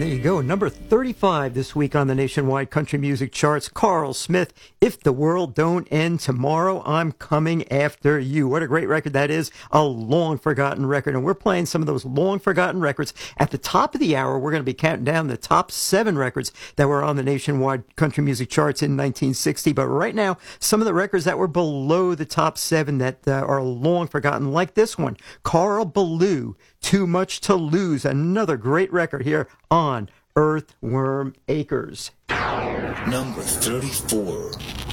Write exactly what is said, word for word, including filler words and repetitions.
there you go. Number thirty-five this week on the Nationwide Country Music Charts. Carl Smith, If the World Don't End Tomorrow, I'm Coming After You. What a great record that is. A long-forgotten record. And we're playing some of those long-forgotten records. At the top of the hour, we're going to be counting down the top seven records that were on the Nationwide Country Music Charts in nineteen sixty. But right now, some of the records that were below the top seven that uh, are long-forgotten, like this one. Carl Ballou, Too Much to Lose. Another great record here on Earthworm Acres. Number thirty-four.